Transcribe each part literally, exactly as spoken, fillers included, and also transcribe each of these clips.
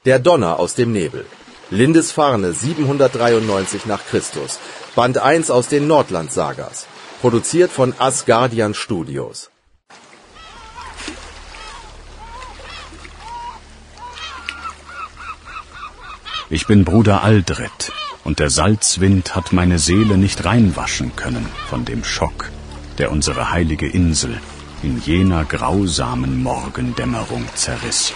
Der Donner aus dem Nebel. Lindisfarne siebenhundertdreiundneunzig nach Christus. Band eins aus den Nordland-Sagas. Produziert von Asgardian Studios. Ich bin Bruder Aldred, und der Salzwind hat meine Seele nicht reinwaschen können von dem Schock, der unsere heilige Insel in jener grausamen Morgendämmerung zerriss.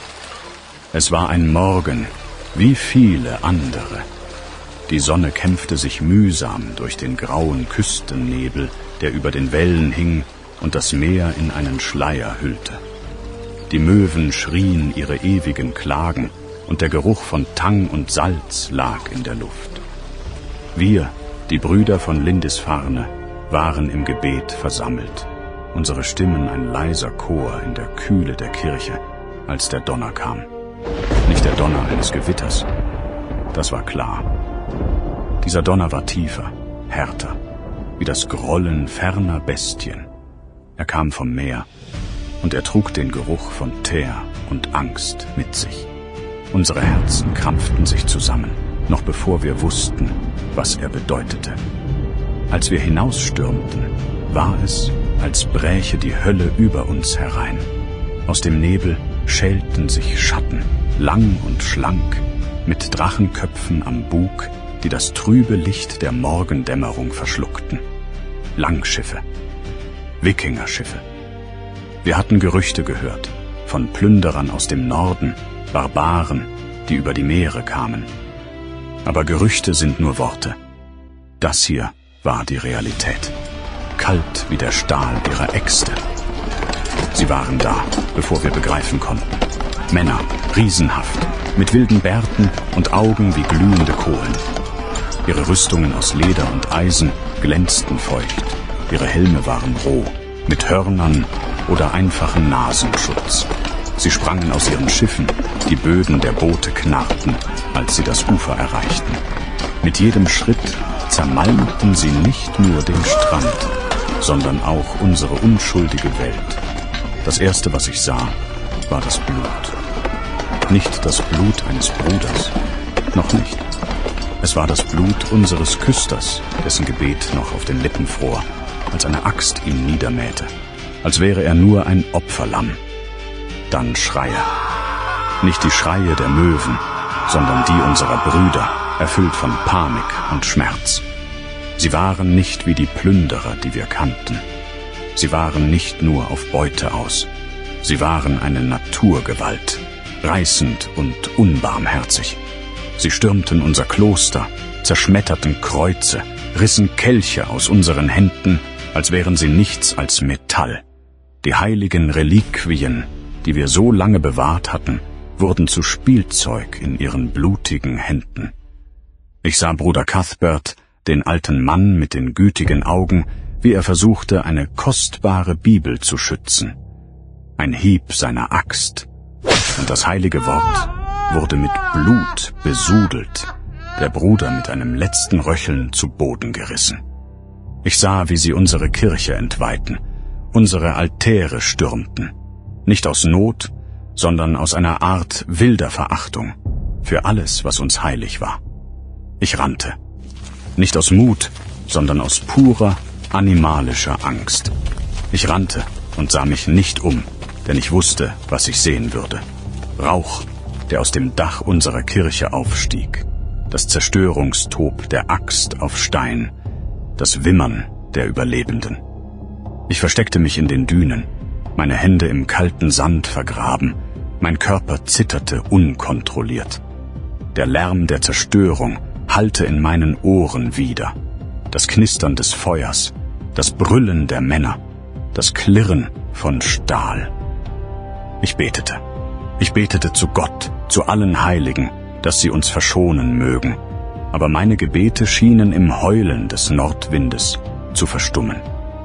Es war ein Morgen, wie viele andere. Die Sonne kämpfte sich mühsam durch den grauen Küstennebel, der über den Wellen hing und das Meer in einen Schleier hüllte. Die Möwen schrien ihre ewigen Klagen, und der Geruch von Tang und Salz lag in der Luft. Wir, die Brüder von Lindisfarne, waren im Gebet versammelt, unsere Stimmen ein leiser Chor in der Kühle der Kirche, als der Donner kam. Nicht der Donner eines Gewitters, das war klar. Dieser Donner war tiefer, härter, wie das Grollen ferner Bestien. Er kam vom Meer, und er trug den Geruch von Teer und Angst mit sich. Unsere Herzen krampften sich zusammen, noch bevor wir wussten, was er bedeutete. Als wir hinausstürmten, war es, als bräche die Hölle über uns herein. Aus dem Nebel schälten sich Schatten, lang und schlank, mit Drachenköpfen am Bug, die das trübe Licht der Morgendämmerung verschluckten. Langschiffe, Wikingerschiffe. Wir hatten Gerüchte gehört, von Plünderern aus dem Norden, Barbaren, die über die Meere kamen. Aber Gerüchte sind nur Worte. Das hier war die Realität. Kalt wie der Stahl ihrer Äxte. Sie waren da, bevor wir begreifen konnten. Männer, riesenhaft, mit wilden Bärten und Augen wie glühende Kohlen. Ihre Rüstungen aus Leder und Eisen glänzten feucht. Ihre Helme waren roh, mit Hörnern oder einfachen Nasenschutz. Sie sprangen aus ihren Schiffen, die Böden der Boote knarrten, als sie das Ufer erreichten. Mit jedem Schritt zermalmten sie nicht nur den Strand, sondern auch unsere unschuldige Welt. Das Erste, was ich sah, war das Blut. Nicht das Blut eines Bruders, noch nicht. Es war das Blut unseres Küsters, dessen Gebet noch auf den Lippen fror, als eine Axt ihn niedermähte, als wäre er nur ein Opferlamm. Dann Schreie. Nicht die Schreie der Möwen, sondern die unserer Brüder, erfüllt von Panik und Schmerz. Sie waren nicht wie die Plünderer, die wir kannten. Sie waren nicht nur auf Beute aus. Sie waren eine Naturgewalt, reißend und unbarmherzig. Sie stürmten unser Kloster, zerschmetterten Kreuze, rissen Kelche aus unseren Händen, als wären sie nichts als Metall. Die heiligen Reliquien, die wir so lange bewahrt hatten, wurden zu Spielzeug in ihren blutigen Händen. Ich sah Bruder Cuthbert, den alten Mann mit den gütigen Augen, wie er versuchte, eine kostbare Bibel zu schützen. Ein Hieb seiner Axt, und das heilige Wort wurde mit Blut besudelt, der Bruder mit einem letzten Röcheln zu Boden gerissen. Ich sah, wie sie unsere Kirche entweihten, unsere Altäre stürmten, nicht aus Not, sondern aus einer Art wilder Verachtung für alles, was uns heilig war. Ich rannte, nicht aus Mut, sondern aus purer, animalischer Angst. Ich rannte und sah mich nicht um, denn ich wusste, was ich sehen würde. Rauch, der aus dem Dach unserer Kirche aufstieg, das Zerstörungstob der Axt auf Stein, das Wimmern der Überlebenden. Ich versteckte mich in den Dünen, meine Hände im kalten Sand vergraben, mein Körper zitterte unkontrolliert. Der Lärm der Zerstörung hallte in meinen Ohren wider, das Knistern des Feuers, das Brüllen der Männer, das Klirren von Stahl. Ich betete. Ich betete zu Gott, zu allen Heiligen, dass sie uns verschonen mögen, aber meine Gebete schienen im Heulen des Nordwindes zu verstummen.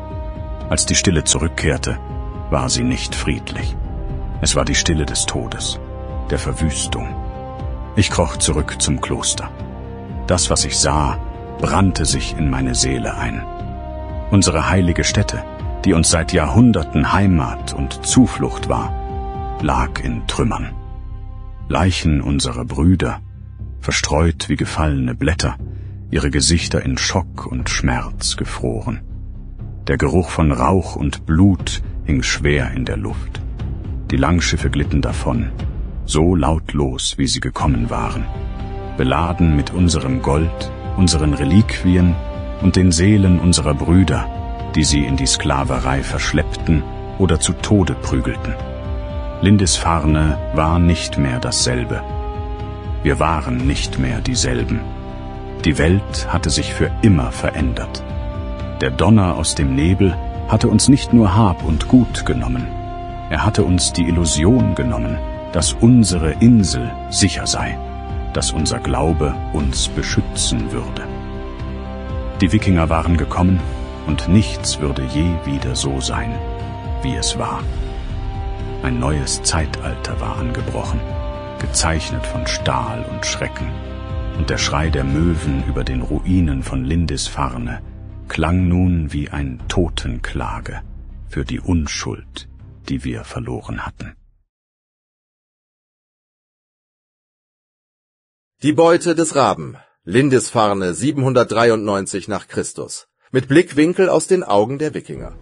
Als die Stille zurückkehrte, war sie nicht friedlich. Es war die Stille des Todes, der Verwüstung. Ich kroch zurück zum Kloster. Das, was ich sah, brannte sich in meine Seele ein. Unsere heilige Stätte, die uns seit Jahrhunderten Heimat und Zuflucht war, lag in Trümmern. Leichen unserer Brüder, verstreut wie gefallene Blätter, ihre Gesichter in Schock und Schmerz gefroren. Der Geruch von Rauch und Blut hing schwer in der Luft. Die Langschiffe glitten davon, so lautlos, wie sie gekommen waren, beladen mit unserem Gold, unseren Reliquien und den Seelen unserer Brüder, die sie in die Sklaverei verschleppten oder zu Tode prügelten. Lindisfarne war nicht mehr dasselbe. Wir waren nicht mehr dieselben. Die Welt hatte sich für immer verändert. Der Donner aus dem Nebel hatte uns nicht nur Hab und Gut genommen, er hatte uns die Illusion genommen, dass unsere Insel sicher sei, dass unser Glaube uns beschützen würde. Die Wikinger waren gekommen, und nichts würde je wieder so sein, wie es war. Ein neues Zeitalter war angebrochen, gezeichnet von Stahl und Schrecken, und der Schrei der Möwen über den Ruinen von Lindisfarne klang nun wie ein Totenklage für die Unschuld, die wir verloren hatten. Die Beute des Raben, Lindisfarne siebenhundertdreiundneunzig nach Christus, mit Blickwinkel aus den Augen der Wikinger.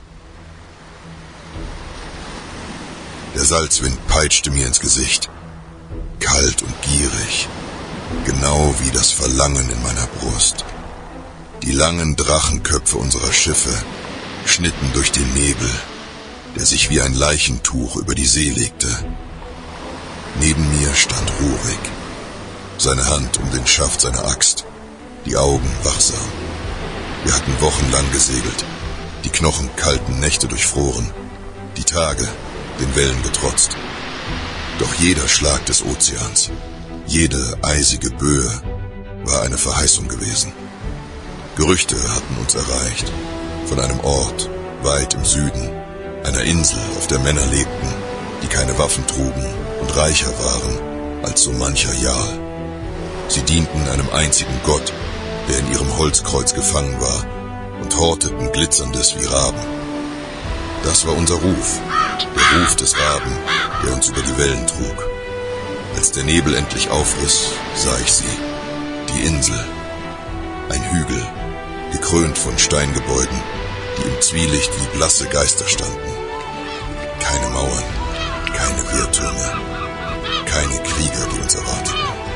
Der Salzwind peitschte mir ins Gesicht, kalt und gierig, genau wie das Verlangen in meiner Brust. Die langen Drachenköpfe unserer Schiffe schnitten durch den Nebel, der sich wie ein Leichentuch über die See legte. Neben mir stand Rurik, seine Hand um den Schaft seiner Axt, die Augen wachsam. Wir hatten wochenlang gesegelt, die knochenkalten Nächte durchfroren, die Tage den Wellen getrotzt. Doch jeder Schlag des Ozeans, jede eisige Böe war eine Verheißung gewesen. Gerüchte hatten uns erreicht, von einem Ort weit im Süden, einer Insel, auf der Männer lebten, die keine Waffen trugen und reicher waren als so mancher Jarl. Sie dienten einem einzigen Gott, der in ihrem Holzkreuz gefangen war, und horteten Glitzerndes wie Raben. Das war unser Ruf, der Ruf des Raben, der uns über die Wellen trug. Als der Nebel endlich aufriss, sah ich sie, die Insel, ein Hügel, gekrönt von Steingebäuden, die im Zwielicht wie blasse Geister standen. Keine Mauern, keine Wehrtürme, keine Krieger, die uns erwarteten.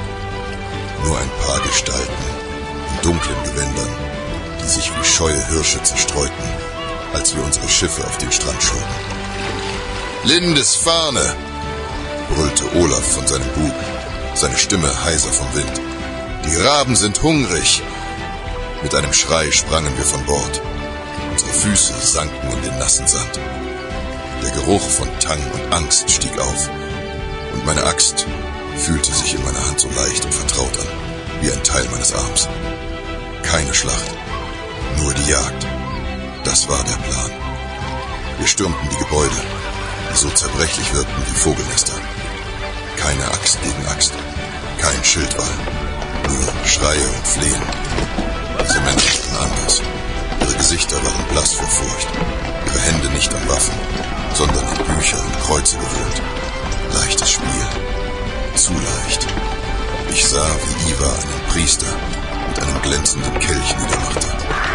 Nur ein paar Gestalten in dunklen Gewändern, die sich wie scheue Hirsche zerstreuten, als wir unsere Schiffe auf den Strand schoben. »Lindisfarne«, brüllte Olaf von seinem Bug, seine Stimme heiser vom Wind. »Die Raben sind hungrig!« Mit einem Schrei sprangen wir von Bord. Unsere Füße sanken in den nassen Sand. Der Geruch von Tang und Angst stieg auf, und meine Axt fühlte sich in meiner Hand so leicht und vertraut an, wie ein Teil meines Arms. Keine Schlacht, nur die Jagd. Das war der Plan. Wir stürmten die Gebäude, die so zerbrechlich wirkten wie Vogelnester. Keine Axt gegen Axt, kein Schildwall, nur Schreie und Flehen. Diese Männer waren anders. Ihre Gesichter waren blass vor Furcht, ihre Hände nicht an Waffen, sondern an Bücher und Kreuze gewöhnt. Leichtes Spiel, zu leicht. Ich sah, wie Ivar einen Priester mit einem glänzenden Kelch niedermachte.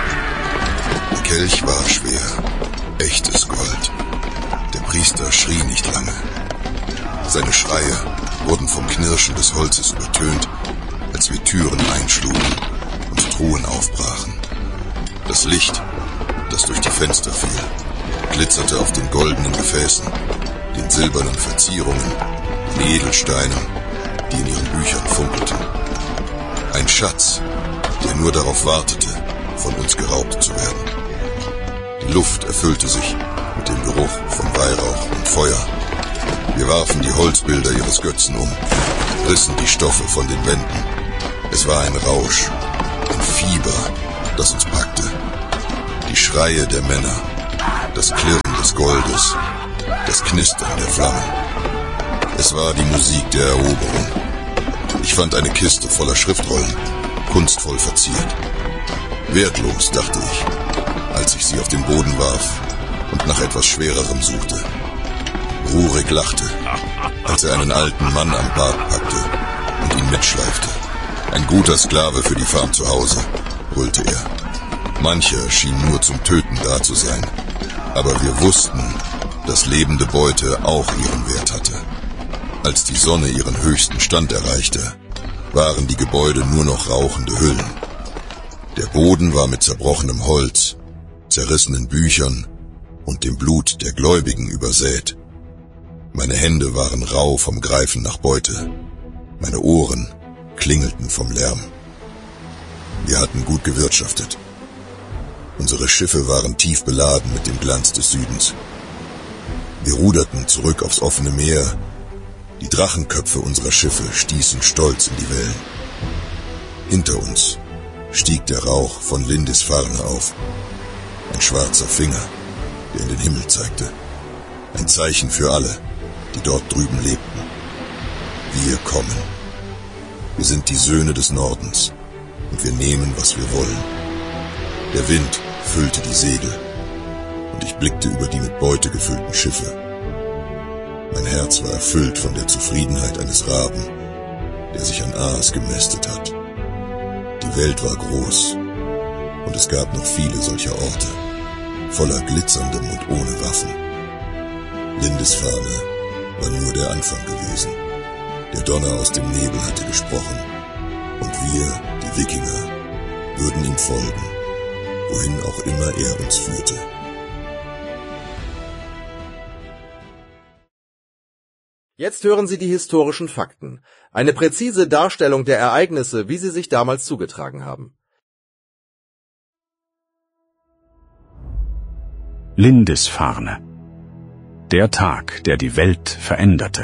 Der Kelch war schwer, echtes Gold. Der Priester schrie nicht lange. Seine Schreie wurden vom Knirschen des Holzes übertönt, als wir Türen einschlugen und Truhen aufbrachen. Das Licht, das durch die Fenster fiel, glitzerte auf den goldenen Gefäßen, den silbernen Verzierungen, den Edelsteinen, die in ihren Büchern funkelten. Ein Schatz, der nur darauf wartete, von uns geraubt zu werden. Die Luft erfüllte sich mit dem Geruch von Weihrauch und Feuer. Wir warfen die Holzbilder ihres Götzen um, rissen die Stoffe von den Wänden. Es war ein Rausch, ein Fieber, das uns packte. Die Schreie der Männer, das Klirren des Goldes, das Knistern der Flammen. Es war die Musik der Eroberung. Ich fand eine Kiste voller Schriftrollen, kunstvoll verziert. Wertlos, dachte ich, als ich sie auf den Boden warf und nach etwas Schwererem suchte. Rurik lachte, als er einen alten Mann am Bart packte und ihn mitschleifte. Ein guter Sklave für die Farm zu Hause, brüllte er. Mancher schien nur zum Töten da zu sein, aber wir wussten, dass lebende Beute auch ihren Wert hatte. Als die Sonne ihren höchsten Stand erreichte, waren die Gebäude nur noch rauchende Hüllen. Der Boden war mit zerbrochenem Holz, zerrissenen Büchern und dem Blut der Gläubigen übersät. Meine Hände waren rau vom Greifen nach Beute. Meine Ohren klingelten vom Lärm. Wir hatten gut gewirtschaftet. Unsere Schiffe waren tief beladen mit dem Glanz des Südens. Wir ruderten zurück aufs offene Meer. Die Drachenköpfe unserer Schiffe stießen stolz in die Wellen. Hinter uns stieg der Rauch von Lindisfarne auf. Ein schwarzer Finger, der in den Himmel zeigte. Ein Zeichen für alle, die dort drüben lebten. Wir kommen. Wir sind die Söhne des Nordens und wir nehmen, was wir wollen. Der Wind füllte die Segel und ich blickte über die mit Beute gefüllten Schiffe. Mein Herz war erfüllt von der Zufriedenheit eines Raben, der sich an Aas gemästet hat. Die Welt war groß und es gab noch viele solcher Orte, voller glitzerndem und ohne Waffen. Lindisfarne war nur der Anfang gewesen. Der Donner aus dem Nebel hatte gesprochen und wir, die Wikinger, würden ihm folgen, wohin auch immer er uns führte. Jetzt hören Sie die historischen Fakten. Eine präzise Darstellung der Ereignisse, wie sie sich damals zugetragen haben. Lindisfarne. Der Tag, der die Welt veränderte.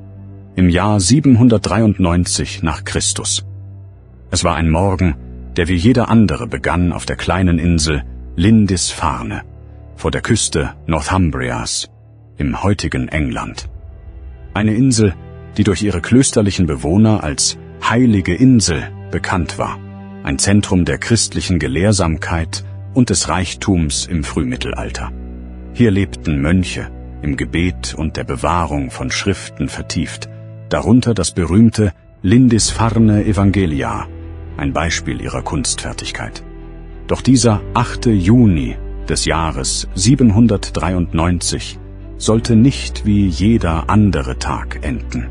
Im Jahr siebenhundertdreiundneunzig nach Christus. Es war ein Morgen, der wie jeder andere begann auf der kleinen Insel Lindisfarne, vor der Küste Northumbrias, im heutigen England. Eine Insel, die durch ihre klösterlichen Bewohner als Heilige Insel bekannt war, ein Zentrum der christlichen Gelehrsamkeit und des Reichtums im Frühmittelalter. Hier lebten Mönche, im Gebet und der Bewahrung von Schriften vertieft, darunter das berühmte Lindisfarne Evangelia, ein Beispiel ihrer Kunstfertigkeit. Doch dieser achte Juni des Jahres siebenhundertdreiundneunzig sollte nicht wie jeder andere Tag enden.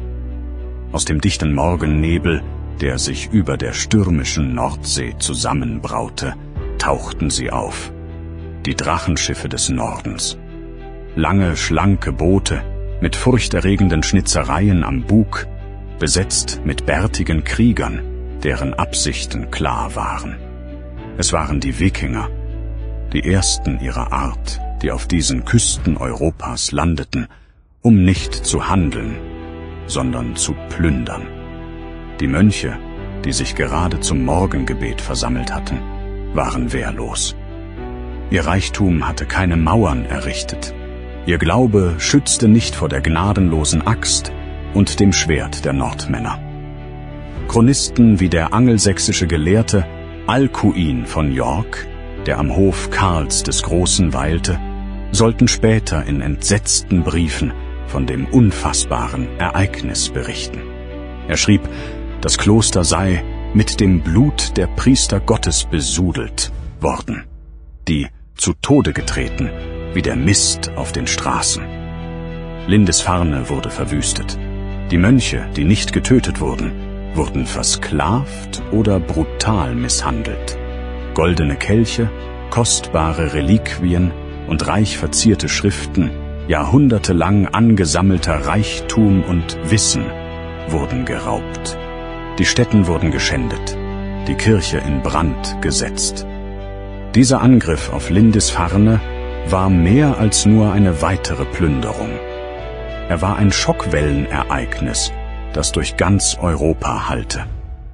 Aus dem dichten Morgennebel, der sich über der stürmischen Nordsee zusammenbraute, tauchten sie auf. Die Drachenschiffe des Nordens. Lange, schlanke Boote mit furchterregenden Schnitzereien am Bug, besetzt mit bärtigen Kriegern, deren Absichten klar waren. Es waren die Wikinger, die ersten ihrer Art, die auf diesen Küsten Europas landeten, um nicht zu handeln, sondern zu plündern. Die Mönche, die sich gerade zum Morgengebet versammelt hatten, waren wehrlos. Ihr Reichtum hatte keine Mauern errichtet. Ihr Glaube schützte nicht vor der gnadenlosen Axt und dem Schwert der Nordmänner. Chronisten wie der angelsächsische Gelehrte Alcuin von York, der am Hof Karls des Großen weilte, sollten später in entsetzten Briefen von dem unfassbaren Ereignis berichten. Er schrieb, das Kloster sei mit dem Blut der Priester Gottes besudelt worden, die zu Tode getreten, wie der Mist auf den Straßen. Lindisfarne wurde verwüstet. Die Mönche, die nicht getötet wurden, wurden versklavt oder brutal misshandelt. Goldene Kelche, kostbare Reliquien und reich verzierte Schriften, jahrhundertelang angesammelter Reichtum und Wissen wurden geraubt. Die Stätten wurden geschändet, die Kirche in Brand gesetzt. Dieser Angriff auf Lindisfarne war mehr als nur eine weitere Plünderung. Er war ein Schockwellenereignis, das durch ganz Europa hallte.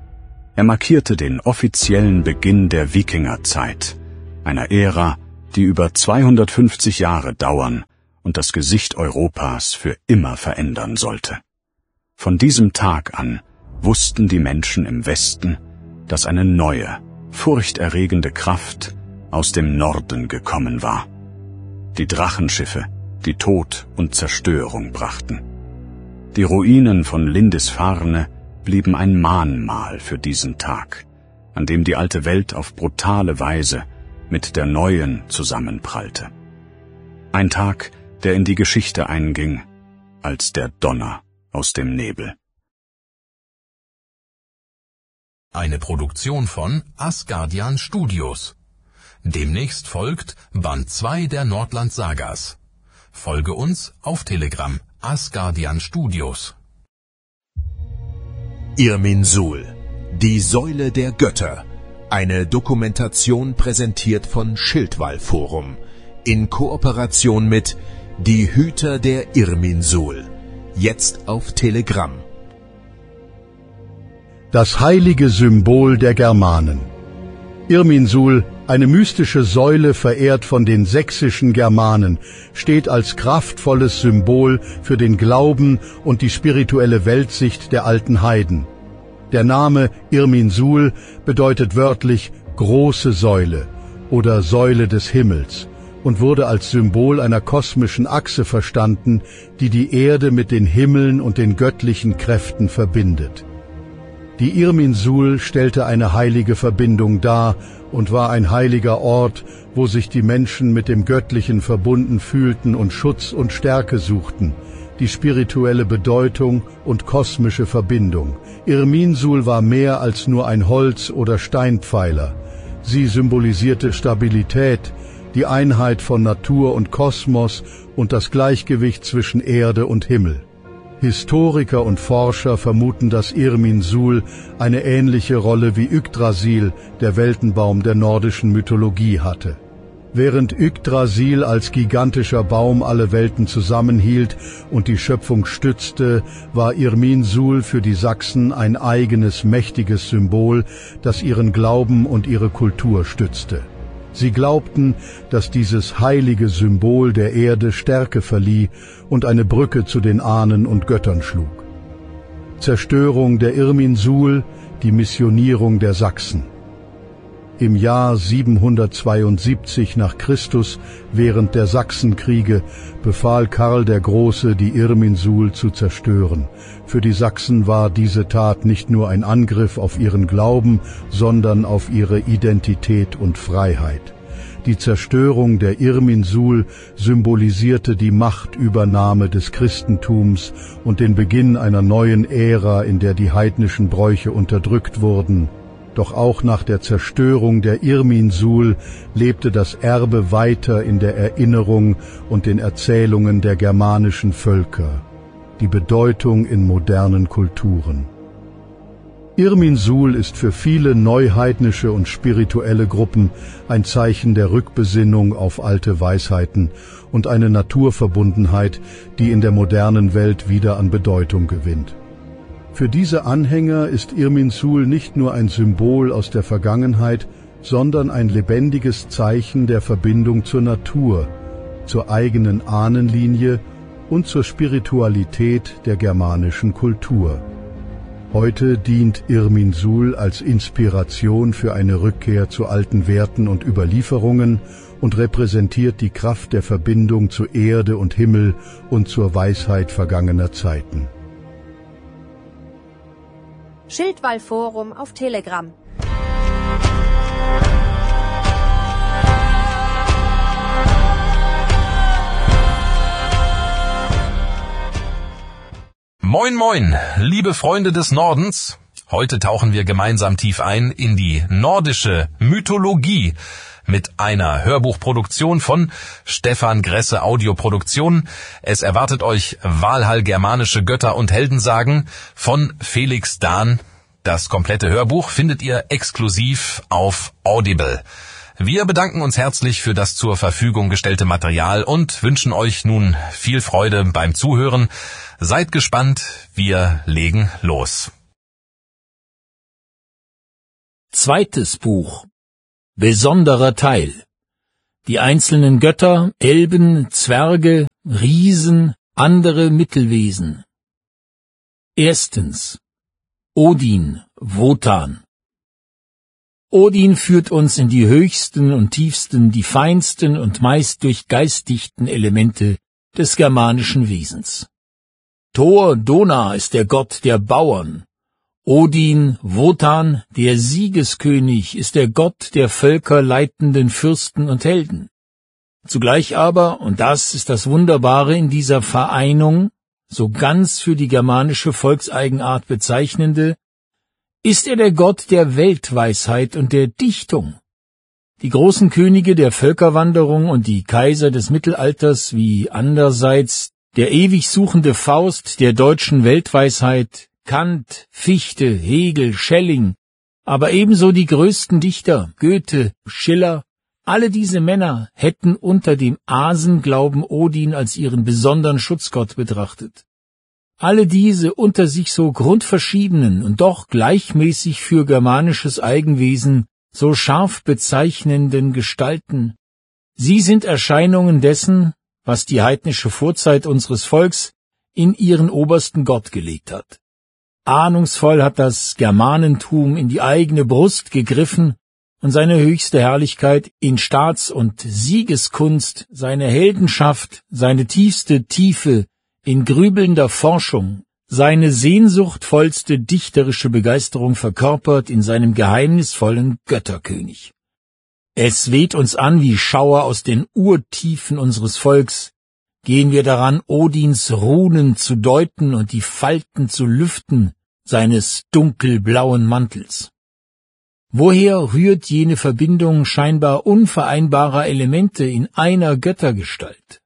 Er markierte den offiziellen Beginn der Wikingerzeit, einer Ära, die über zweihundertfünfzig Jahre dauern und das Gesicht Europas für immer verändern sollte. Von diesem Tag an wussten die Menschen im Westen, dass eine neue, furchterregende Kraft aus dem Norden gekommen war. Die Drachenschiffe, die Tod und Zerstörung brachten. Die Ruinen von Lindisfarne blieben ein Mahnmal für diesen Tag, an dem die alte Welt auf brutale Weise mit der neuen zusammenprallte. Ein Tag, der in die Geschichte einging, als der Donner aus dem Nebel. Eine Produktion von Asgardian Studios. Demnächst folgt Band zwei der Nordland-Sagas. Folge uns auf Telegram, Asgardian Studios. Irminsul, die Säule der Götter. Eine Dokumentation präsentiert von Schildwall Forum in Kooperation mit Die Hüter der Irminsul. Jetzt auf Telegram. Das heilige Symbol der Germanen. Irminsul, eine mystische Säule verehrt von den sächsischen Germanen, steht als kraftvolles Symbol für den Glauben und die spirituelle Weltsicht der alten Heiden. Der Name Irminsul bedeutet wörtlich große Säule oder Säule des Himmels und wurde als Symbol einer kosmischen Achse verstanden, die die Erde mit den Himmeln und den göttlichen Kräften verbindet. Die Irminsul stellte eine heilige Verbindung dar und war ein heiliger Ort, wo sich die Menschen mit dem Göttlichen verbunden fühlten und Schutz und Stärke suchten, die spirituelle Bedeutung und kosmische Verbindung. Irminsul war mehr als nur ein Holz- oder Steinpfeiler. Sie symbolisierte Stabilität, die Einheit von Natur und Kosmos und das Gleichgewicht zwischen Erde und Himmel. Historiker und Forscher vermuten, dass Irminsul eine ähnliche Rolle wie Yggdrasil, der Weltenbaum der nordischen Mythologie, hatte. Während Yggdrasil als gigantischer Baum alle Welten zusammenhielt und die Schöpfung stützte, war Irminsul für die Sachsen ein eigenes, mächtiges Symbol, das ihren Glauben und ihre Kultur stützte. Sie glaubten, dass dieses heilige Symbol der Erde Stärke verlieh und eine Brücke zu den Ahnen und Göttern schlug. Zerstörung der Irminsul, die Missionierung der Sachsen. Im Jahr siebenhundertzweiundsiebzig nach Christus, während der Sachsenkriege, befahl Karl der Große, die Irminsul zu zerstören. Für die Sachsen war diese Tat nicht nur ein Angriff auf ihren Glauben, sondern auf ihre Identität und Freiheit. Die Zerstörung der Irminsul symbolisierte die Machtübernahme des Christentums und den Beginn einer neuen Ära, in der die heidnischen Bräuche unterdrückt wurden. Doch auch nach der Zerstörung der Irminsul lebte das Erbe weiter in der Erinnerung und den Erzählungen der germanischen Völker, die Bedeutung in modernen Kulturen. Irminsul ist für viele neuheidnische und spirituelle Gruppen ein Zeichen der Rückbesinnung auf alte Weisheiten und eine Naturverbundenheit, die in der modernen Welt wieder an Bedeutung gewinnt. Für diese Anhänger ist Irminsul nicht nur ein Symbol aus der Vergangenheit, sondern ein lebendiges Zeichen der Verbindung zur Natur, zur eigenen Ahnenlinie und zur Spiritualität der germanischen Kultur. Heute dient Irminsul als Inspiration für eine Rückkehr zu alten Werten und Überlieferungen und repräsentiert die Kraft der Verbindung zu Erde und Himmel und zur Weisheit vergangener Zeiten. Schildwall Forum auf Telegram. Moin moin, liebe Freunde des Nordens. Heute tauchen wir gemeinsam tief ein in die nordische Mythologie mit einer Hörbuchproduktion von Stefan Gresse Audioproduktion. Es erwartet euch Walhall germanische Götter und Heldensagen von Felix Dahn. Das komplette Hörbuch findet ihr exklusiv auf Audible. Wir bedanken uns herzlich für das zur Verfügung gestellte Material und wünschen euch nun viel Freude beim Zuhören. Seid gespannt, wir legen los. Zweites Buch. Besonderer Teil. Die einzelnen Götter, Elben, Zwerge, Riesen, andere Mittelwesen. Erstens. Odin, Wotan. Odin führt uns in die höchsten und tiefsten, die feinsten und meist durchgeistigten Elemente des germanischen Wesens. Thor, Dona, ist der Gott der Bauern. Odin, Wotan, der Siegeskönig, ist der Gott der völkerleitenden Fürsten und Helden. Zugleich aber, und das ist das Wunderbare in dieser Vereinung, so ganz für die germanische Volkseigenart bezeichnende, ist er der Gott der Weltweisheit und der Dichtung. Die großen Könige der Völkerwanderung und die Kaiser des Mittelalters wie andererseits der ewig suchende Faust der deutschen Weltweisheit, Kant, Fichte, Hegel, Schelling, aber ebenso die größten Dichter, Goethe, Schiller, alle diese Männer hätten unter dem Asenglauben Odin als ihren besonderen Schutzgott betrachtet. Alle diese unter sich so grundverschiedenen und doch gleichmäßig für germanisches Eigenwesen so scharf bezeichnenden Gestalten, sie sind Erscheinungen dessen, was die heidnische Vorzeit unseres Volks in ihren obersten Gott gelegt hat. Ahnungsvoll hat das Germanentum in die eigene Brust gegriffen und seine höchste Herrlichkeit in Staats- und Siegeskunst, seine Heldenschaft, seine tiefste Tiefe in grübelnder Forschung, seine sehnsuchtvollste dichterische Begeisterung verkörpert in seinem geheimnisvollen Götterkönig. Es weht uns an wie Schauer aus den Urtiefen unseres Volks, gehen wir daran, Odins Runen zu deuten und die Falten zu lüften seines dunkelblauen Mantels. Woher rührt jene Verbindung scheinbar unvereinbarer Elemente in einer Göttergestalt?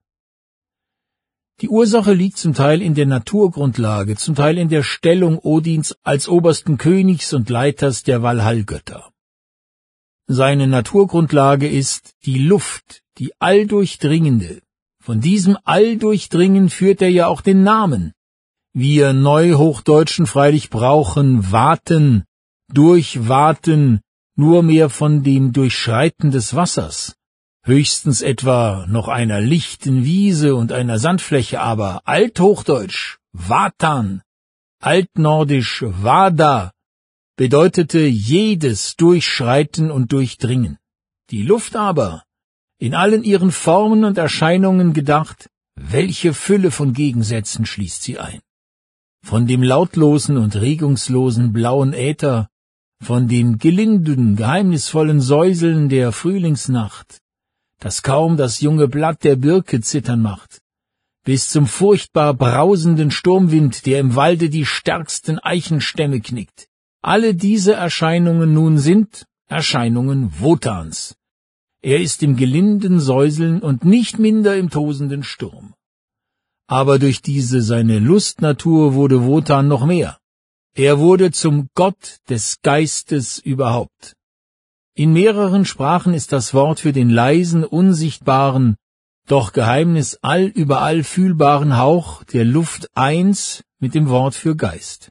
Die Ursache liegt zum Teil in der Naturgrundlage, zum Teil in der Stellung Odins als obersten Königs und Leiters der Walhallgötter. Seine Naturgrundlage ist die Luft, die alldurchdringende. Von diesem Alldurchdringen führt er ja auch den Namen. Wir Neuhochdeutschen freilich brauchen Waten, Durchwaten, nur mehr von dem Durchschreiten des Wassers. Höchstens etwa noch einer lichten Wiese und einer Sandfläche, aber althochdeutsch, Watan, altnordisch, Wada, bedeutete jedes Durchschreiten und Durchdringen. Die Luft aber, in allen ihren Formen und Erscheinungen gedacht, welche Fülle von Gegensätzen schließt sie ein. Von dem lautlosen und regungslosen blauen Äther, von dem gelinden, geheimnisvollen Säuseln der Frühlingsnacht, das kaum das junge Blatt der Birke zittern macht, bis zum furchtbar brausenden Sturmwind, der im Walde die stärksten Eichenstämme knickt. Alle diese Erscheinungen nun sind Erscheinungen Wotans. Er ist im gelinden Säuseln und nicht minder im tosenden Sturm. Aber durch diese seine Lustnatur wurde Wotan noch mehr. Er wurde zum Gott des Geistes überhaupt. In mehreren Sprachen ist das Wort für den leisen, unsichtbaren, doch Geheimnis allüberall fühlbaren Hauch der Luft eins mit dem Wort für Geist.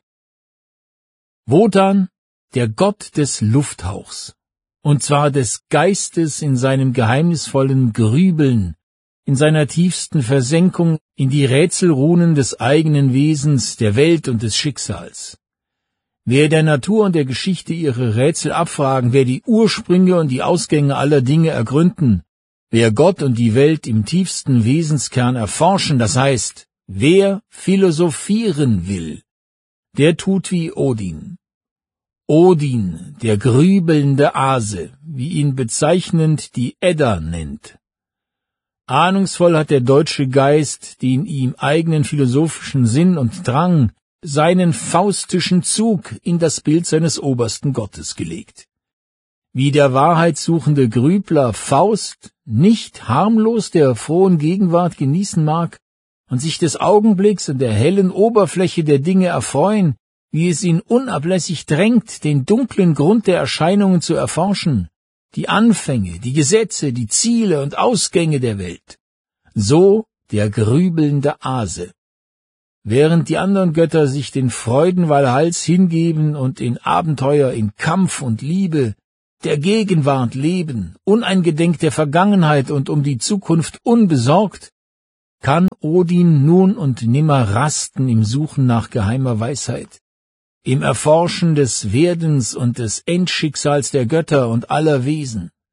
Wotan, der Gott des Lufthauchs, und zwar des Geistes in seinem geheimnisvollen Grübeln, in seiner tiefsten Versenkung in die Rätselrunen des eigenen Wesens, der Welt und des Schicksals. Wer der Natur und der Geschichte ihre Rätsel abfragen, wer die Ursprünge und die Ausgänge aller Dinge ergründen, wer Gott und die Welt im tiefsten Wesenskern erforschen, das heißt, wer philosophieren will, der tut wie Odin. Odin, der grübelnde Ase, wie ihn bezeichnend die Edda nennt. Ahnungsvoll hat der deutsche Geist den ihm eigenen philosophischen Sinn und Drang, seinen faustischen Zug in das Bild seines obersten Gottes gelegt. Wie der wahrheitssuchende Grübler Faust nicht harmlos der frohen Gegenwart genießen mag und sich des Augenblicks und der hellen Oberfläche der Dinge erfreuen, wie es ihn unablässig drängt, den dunklen Grund der Erscheinungen zu erforschen, die Anfänge, die Gesetze, die Ziele und Ausgänge der Welt. So der grübelnde Ase. Während die anderen Götter sich den Freuden Walhalls hingeben und in Abenteuer, in Kampf und Liebe der Gegenwart leben, uneingedenk der Vergangenheit und um die Zukunft unbesorgt, kann Odin nun und nimmer rasten im Suchen nach geheimer Weisheit, im Erforschen des Werdens und des Endschicksals der Götter und aller Wesen.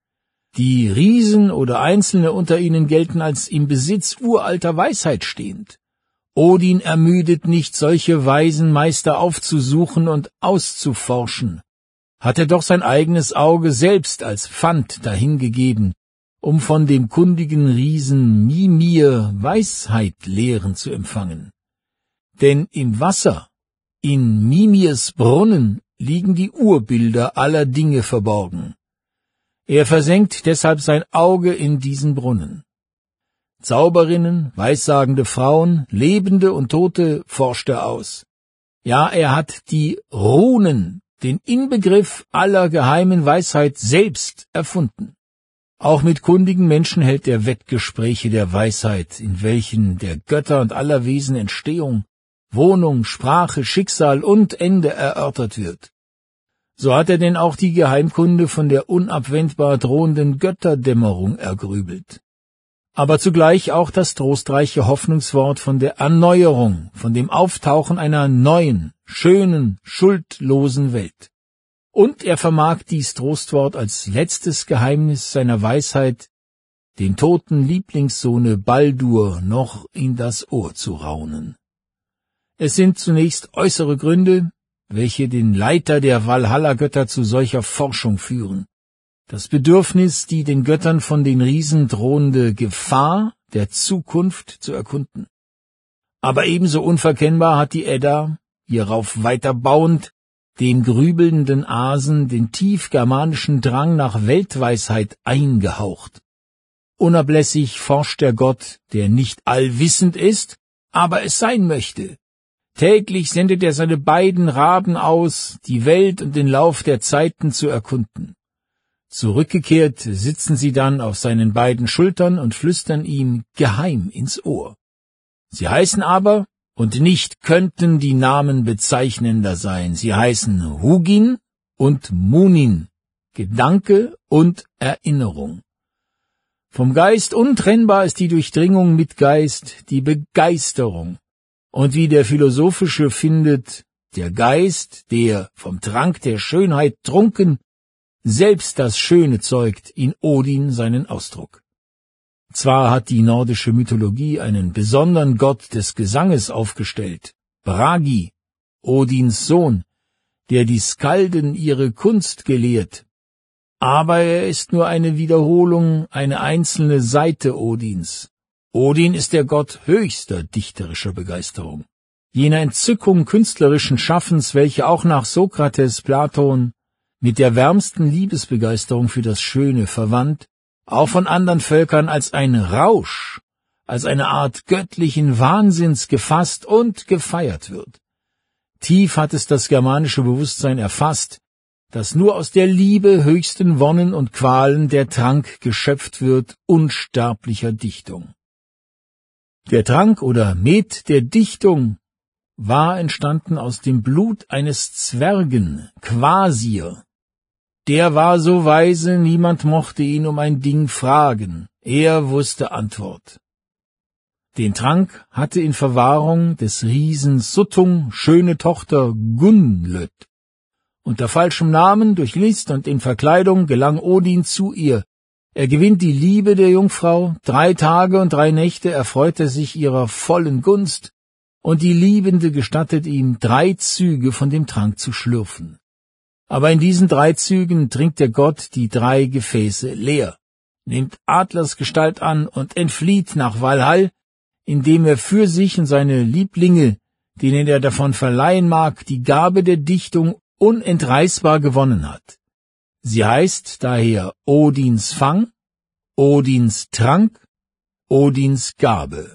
Die Riesen oder Einzelne unter ihnen gelten als im Besitz uralter Weisheit stehend. Odin ermüdet nicht, solche weisen Meister aufzusuchen und auszuforschen. Hat er doch sein eigenes Auge selbst als Pfand dahingegeben, um von dem kundigen Riesen Mimir Weisheitlehren zu empfangen. Denn im Wasser, in Mimirs Brunnen, liegen die Urbilder aller Dinge verborgen. Er versenkt deshalb sein Auge in diesen Brunnen. Zauberinnen, weissagende Frauen, Lebende und Tote forscht er aus. Ja, er hat die Runen, den Inbegriff aller geheimen Weisheit, selbst erfunden. Auch mit kundigen Menschen hält er Wettgespräche der Weisheit, in welchen der Götter und aller Wesen Entstehung, Wohnung, Sprache, Schicksal und Ende erörtert wird. So hat er denn auch die Geheimkunde von der unabwendbar drohenden Götterdämmerung ergrübelt. Aber zugleich auch das trostreiche Hoffnungswort von der Erneuerung, von dem Auftauchen einer neuen, schönen, schuldlosen Welt. Und er vermag dies Trostwort als letztes Geheimnis seiner Weisheit, dem toten Lieblingssohne Baldur noch in das Ohr zu raunen. Es sind zunächst äußere Gründe, welche den Leiter der Valhalla-Götter zu solcher Forschung führen. Das Bedürfnis, die den Göttern von den Riesen drohende Gefahr der Zukunft zu erkunden. Aber ebenso unverkennbar hat die Edda, hierauf weiter bauend, dem grübelnden Asen den tiefgermanischen Drang nach Weltweisheit eingehaucht. Unablässig forscht der Gott, der nicht allwissend ist, aber es sein möchte. Täglich sendet er seine beiden Raben aus, die Welt und den Lauf der Zeiten zu erkunden. Zurückgekehrt sitzen sie dann auf seinen beiden Schultern und flüstern ihm geheim ins Ohr. Sie heißen aber, und nicht könnten die Namen bezeichnender sein, sie heißen Hugin und Munin, Gedanke und Erinnerung. Vom Geist untrennbar ist die Durchdringung mit Geist, die Begeisterung. Und wie der Philosophische findet, der Geist, der vom Trank der Schönheit trunken, selbst das Schöne zeugt, in Odin seinen Ausdruck. Zwar hat die nordische Mythologie einen besonderen Gott des Gesanges aufgestellt, Bragi, Odins Sohn, der die Skalden ihre Kunst gelehrt, aber er ist nur eine Wiederholung, eine einzelne Seite Odins. Odin ist der Gott höchster dichterischer Begeisterung, jener Entzückung künstlerischen Schaffens, welche auch nach Sokrates, Platon, mit der wärmsten Liebesbegeisterung für das Schöne verwandt, auch von anderen Völkern als ein Rausch, als eine Art göttlichen Wahnsinns gefasst und gefeiert wird. Tief hat es das germanische Bewusstsein erfasst, dass nur aus der Liebe höchsten Wonnen und Qualen der Trank geschöpft wird unsterblicher Dichtung. Der Trank oder Met der Dichtung war entstanden aus dem Blut eines Zwergen, Quasir. Der war so weise, niemand mochte ihn um ein Ding fragen, er wusste Antwort. Den Trank hatte in Verwahrung des Riesen Suttung schöne Tochter Gunnlöd. Unter falschem Namen, durch List und in Verkleidung gelang Odin zu ihr. Er gewinnt die Liebe der Jungfrau, drei Tage und drei Nächte erfreut er sich ihrer vollen Gunst, und die Liebende gestattet ihm, drei Züge von dem Trank zu schlürfen. Aber in diesen drei Zügen trinkt der Gott die drei Gefäße leer, nimmt Adlersgestalt an und entflieht nach Valhall, indem er für sich und seine Lieblinge, denen er davon verleihen mag, die Gabe der Dichtung unentreißbar gewonnen hat. Sie heißt daher Odins Fang, Odins Trank, Odins Gabe.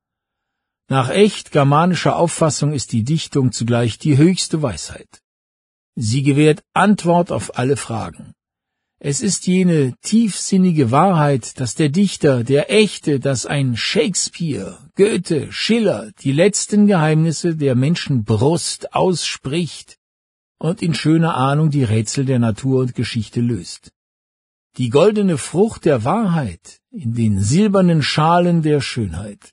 Nach echt germanischer Auffassung ist die Dichtung zugleich die höchste Weisheit. Sie gewährt Antwort auf alle Fragen. Es ist jene tiefsinnige Wahrheit, dass der Dichter, der Echte, dass ein Shakespeare, Goethe, Schiller die letzten Geheimnisse der Menschenbrust ausspricht und in schöner Ahnung die Rätsel der Natur und Geschichte löst. Die goldene Frucht der Wahrheit in den silbernen Schalen der Schönheit.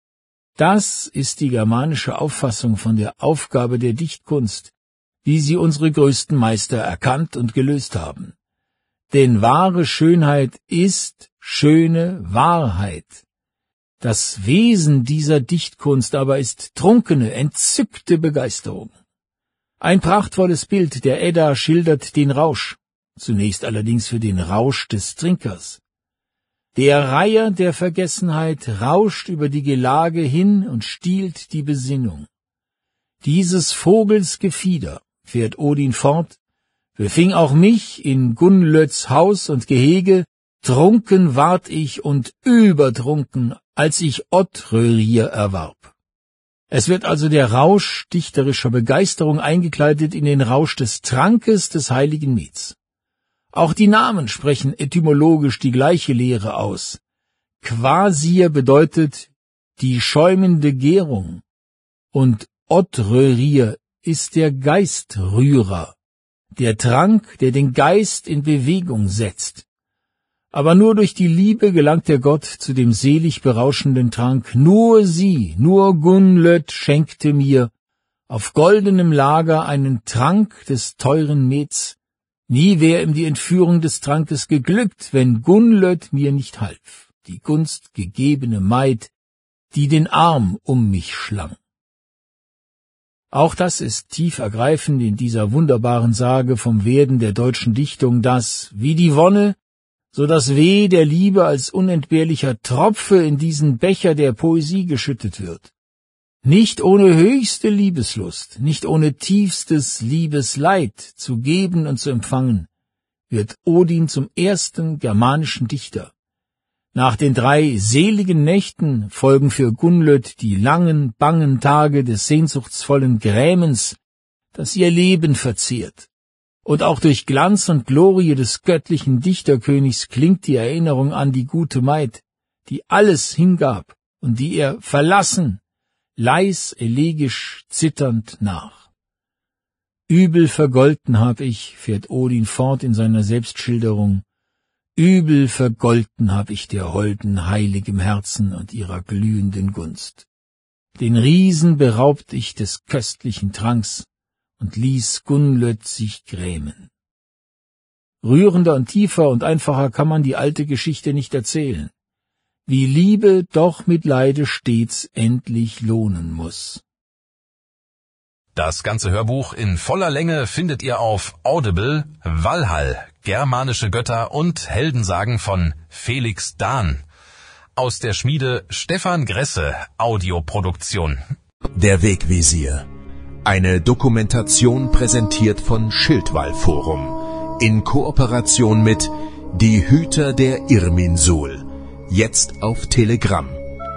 Das ist die germanische Auffassung von der Aufgabe der Dichtkunst, wie sie unsere größten Meister erkannt und gelöst haben. denn wahre Schönheit ist schöne Wahrheit. Das Wesen dieser Dichtkunst aber ist trunkene, entzückte Begeisterung. Ein prachtvolles Bild der Edda schildert den Rausch, zunächst allerdings für den Rausch des Trinkers. Der Reiher der Vergessenheit rauscht über die Gelage hin und stiehlt die Besinnung. Dieses Vogels Gefieder, fährt Odin fort, befing auch mich in Gunnlöds Haus und Gehege, trunken ward ich und übertrunken, als ich Odrörir erwarb. Es wird also der Rausch dichterischer Begeisterung eingekleidet in den Rausch des Trankes des heiligen Mets. Auch die Namen sprechen etymologisch die gleiche Lehre aus. Kvasir bedeutet die schäumende Gärung und Odrörir ist der Geistrührer, der Trank, der den Geist in Bewegung setzt. Aber nur durch die Liebe gelangt der Gott zu dem selig berauschenden Trank. Nur sie, nur Gunnlöd schenkte mir auf goldenem Lager einen Trank des teuren Mets. Nie wär ihm die Entführung des Trankes geglückt, wenn Gunnlöd mir nicht half, die gunstgegebene Maid, die den Arm um mich schlang. Auch das ist tief ergreifend in dieser wunderbaren Sage vom Werden der deutschen Dichtung, dass, wie die Wonne, so das Weh der Liebe als unentbehrlicher Tropfe in diesen Becher der Poesie geschüttet wird. Nicht ohne höchste Liebeslust, nicht ohne tiefstes Liebesleid zu geben und zu empfangen, wird Odin zum ersten germanischen Dichter. Nach den drei seligen Nächten folgen für Gunnlöd die langen, bangen Tage des sehnsuchtsvollen Grämens, das ihr Leben verzehrt. Und auch durch Glanz und Glorie des göttlichen Dichterkönigs klingt die Erinnerung an die gute Maid, die alles hingab und die er verlassen, leis elegisch zitternd nach. Übel vergolten hab ich, fährt Odin fort in seiner Selbstschilderung, übel vergolten hab ich der Holden heiligem Herzen und ihrer glühenden Gunst. Den Riesen beraubt ich des köstlichen Tranks und ließ Gunnlöd sich grämen. Rührender und tiefer und einfacher kann man die alte Geschichte nicht erzählen, wie Liebe doch mit Leide stets endlich lohnen muss. Das ganze Hörbuch in voller Länge findet ihr auf Audible, Valhall, germanische Götter und Heldensagen von Felix Dahn. Aus der Schmiede Stefan Gresse, Audioproduktion. Der Wegvisier. Eine Dokumentation präsentiert von Schildwall-Forum in Kooperation mit Die Hüter der Irminsul. Jetzt auf Telegram.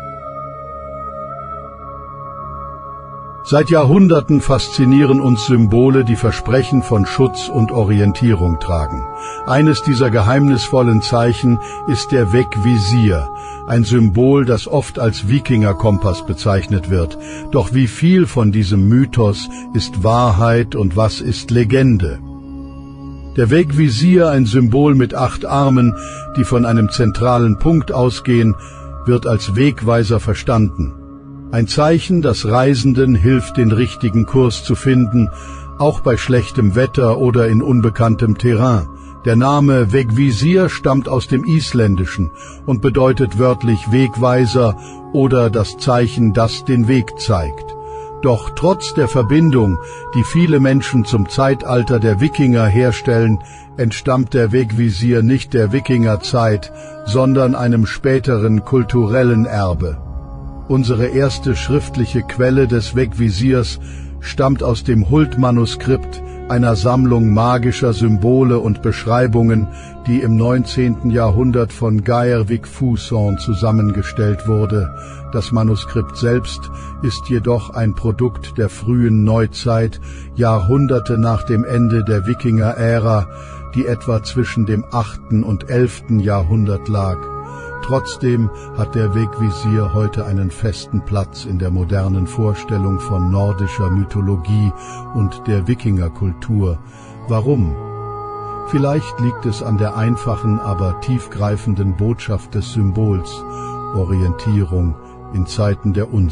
Seit Jahrhunderten faszinieren uns Symbole, die Versprechen von Schutz und Orientierung tragen. Eines dieser geheimnisvollen Zeichen ist der Wegvisier, ein Symbol, das oft als Wikingerkompass bezeichnet wird. Doch wie viel von diesem Mythos ist Wahrheit und was ist Legende? Der Wegvisier, ein Symbol mit acht Armen, die von einem zentralen Punkt ausgehen, wird als Wegweiser verstanden. Ein Zeichen, das Reisenden hilft, den richtigen Kurs zu finden, auch bei schlechtem Wetter oder in unbekanntem Terrain. Der Name Wegvisier stammt aus dem Isländischen und bedeutet wörtlich Wegweiser oder das Zeichen, das den Weg zeigt. Doch trotz der Verbindung, die viele Menschen zum Zeitalter der Wikinger herstellen, entstammt der Wegvisier nicht der Wikingerzeit, sondern einem späteren kulturellen Erbe. Unsere erste schriftliche Quelle des Wegvisiers stammt aus dem Huld-Manuskript, einer Sammlung magischer Symbole und Beschreibungen, die im neunzehnten Jahrhundert von Geir Vigfusson zusammengestellt wurde. Das Manuskript selbst ist jedoch ein Produkt der frühen Neuzeit, Jahrhunderte nach dem Ende der Wikinger-Ära, die etwa zwischen dem achten und elften Jahrhundert lag. Trotzdem hat der Wegvisier heute einen festen Platz in der modernen Vorstellung von nordischer Mythologie und der Wikingerkultur. Warum? Vielleicht liegt es an der einfachen, aber tiefgreifenden Botschaft des Symbols: Orientierung in Zeiten der Unsicherheit.